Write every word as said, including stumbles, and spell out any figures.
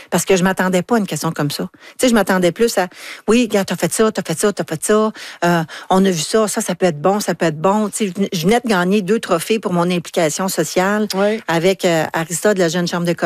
Parce que je m'attendais pas à une question comme ça. Tu sais, je m'attendais plus à, oui, regarde, t'as fait ça, t'as fait ça, t'as fait ça, euh, on a vu ça, ça, ça peut être bon, ça peut être bon. Tu sais, je venais de gagner deux trophées pour mon implication sociale oui. avec euh, Arista de la Jeune Chambre de commerce.